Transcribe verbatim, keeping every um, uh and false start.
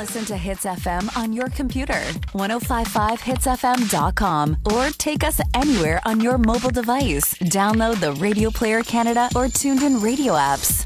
listen to Hits F M on your computer. ten fifty-five hits f m dot com or take us anywhere on your mobile device. Download the Radio Player Canada or Tuned In radio apps.